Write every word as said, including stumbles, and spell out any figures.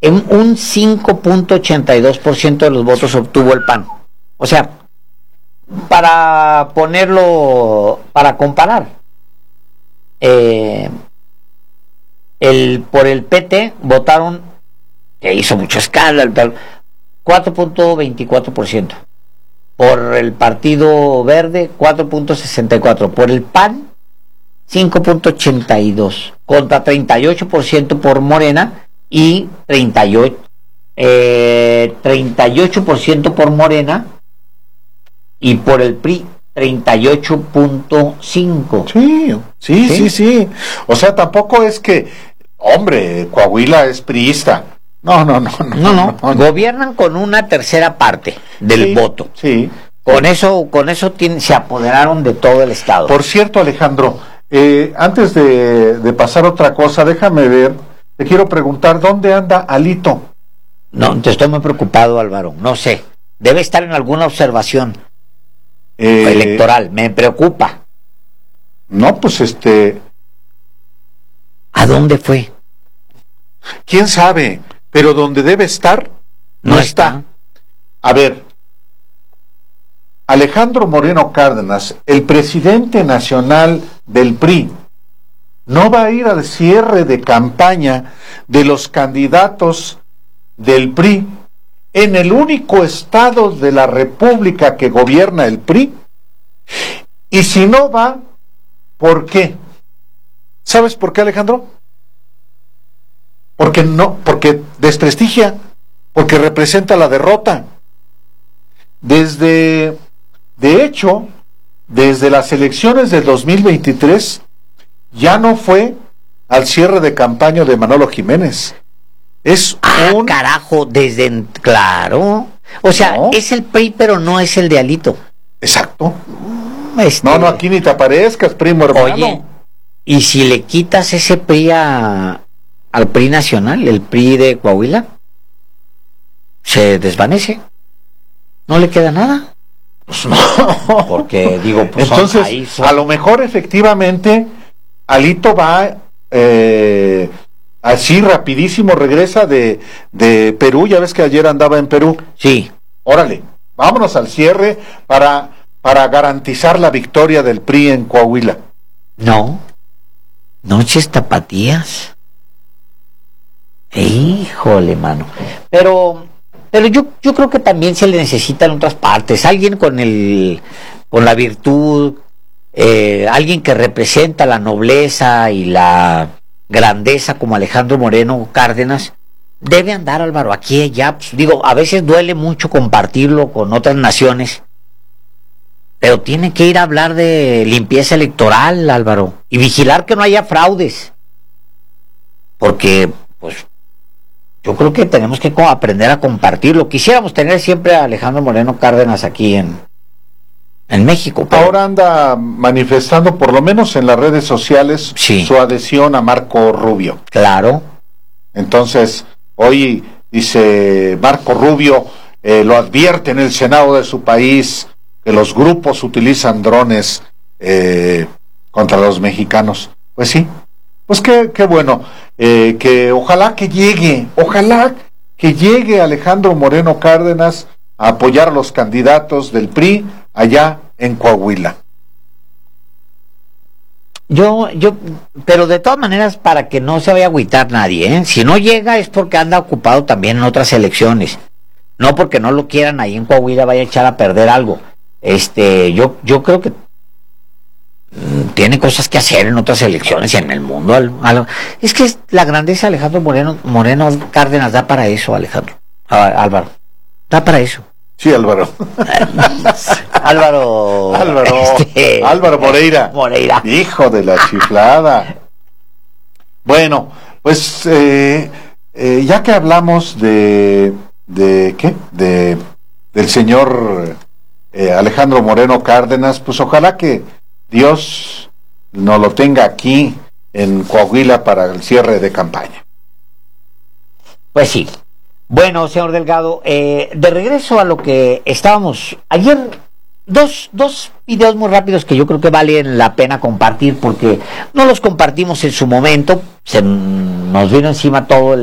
en un cinco punto ochenta y dos por ciento de los votos obtuvo el P A N. O sea, para ponerlo, para comparar, eh, el, por el P T votaron, que hizo mucho escándalo, cuatro punto veinticuatro por ciento. Por el Partido Verde, cuatro punto sesenta y cuatro por ciento. Por el P A N, cinco punto ochenta y dos por ciento. Contra treinta y ocho por ciento por Morena y treinta y ocho, eh, treinta y ocho por ciento por Morena y por el P R I treinta y ocho punto cinco. Sí, sí, sí, sí, sí. O sea, tampoco es que, hombre, Coahuila es priista. No, no, no, no. No, no, no. Gobiernan con una tercera parte del sí, voto. Sí. Con eso, con eso tienen, se apoderaron de todo el estado. Por cierto, Alejandro, eh, antes de, de pasar otra cosa, déjame ver, te quiero preguntar, ¿dónde anda Alito? No, te estoy muy preocupado, Álvaro. No sé. Debe estar en alguna observación eh, electoral. Me preocupa. No, pues este... ¿A dónde fue? ¿Quién sabe? Pero donde debe estar, no, no está. está. A ver, Alejandro Moreno Cárdenas, el presidente nacional del P R I, no va a ir al cierre de campaña de los candidatos del P R I en el único estado de la República que gobierna el P R I. Y si no va, ¿por qué? ¿Sabes por qué, Alejandro? Porque no, porque desprestigia, porque representa la derrota. Desde, de hecho, desde las elecciones del dos mil veintitrés, ya no fue al cierre de campaña de Manolo Jiménez. Es ah, un... carajo, desde... Claro. O sea, no. Es el P R I, pero no es el de Alito. Exacto. Este... No, no, aquí ni te aparezcas, primo hermano. Oye, ¿y si le quitas ese P R I a... al P R I nacional, el P R I de Coahuila, se desvanece, no le queda nada? Pues no, porque digo, pues entonces son, ahí son... a lo mejor efectivamente Alito va eh, así rapidísimo, regresa de, de Perú, ya ves que ayer andaba en Perú. Sí. Órale, vámonos al cierre para, para garantizar la victoria del P R I en Coahuila. No, noches tapatías. Híjole, mano. Pero, pero yo, yo creo que también se le necesita en otras partes. Alguien con el, con la virtud, eh, alguien que representa la nobleza y la grandeza como Alejandro Moreno Cárdenas, debe andar, Álvaro, aquí y allá. Pues, digo, a veces duele mucho compartirlo con otras naciones, pero tiene que ir a hablar de limpieza electoral, Álvaro, y vigilar que no haya fraudes. Porque, pues, yo creo que tenemos que aprender a compartirlo. Quisiéramos tener siempre a Alejandro Moreno Cárdenas aquí en, en México. Pero... ahora anda manifestando, por lo menos en las redes sociales, sí, su adhesión a Marco Rubio. Claro. Entonces, hoy dice Marco Rubio, eh, lo advierte en el Senado de su país, que los grupos utilizan drones eh, contra los mexicanos. Pues sí. Pues qué, qué bueno, eh, que ojalá que llegue, ojalá que llegue Alejandro Moreno Cárdenas a apoyar a los candidatos del P R I allá en Coahuila. Yo, yo, pero de todas maneras, para que no se vaya a agüitar nadie, ¿eh? Si no llega es porque anda ocupado también en otras elecciones, no porque no lo quieran ahí en Coahuila vaya a echar a perder algo. Este, yo, yo creo que tiene cosas que hacer en otras elecciones y en el mundo. Al, al, es que la grandeza de Alejandro Moreno, Moreno Cárdenas da para eso, Alejandro. Ah, Álvaro. Da para eso. Sí, Álvaro. Álvaro. Álvaro. Este, Álvaro Moreira. Moreira. Hijo de la chiflada. Bueno, pues eh, eh, ya que hablamos de, de ¿qué? De del señor eh, Alejandro Moreno Cárdenas, pues ojalá que Dios nos lo tenga aquí en Coahuila para el cierre de campaña. Pues sí. Bueno, señor Delgado, eh, de regreso a lo que estábamos ayer, dos, dos videos muy rápidos que yo creo que valen la pena compartir porque no los compartimos en su momento, se nos vino encima todo el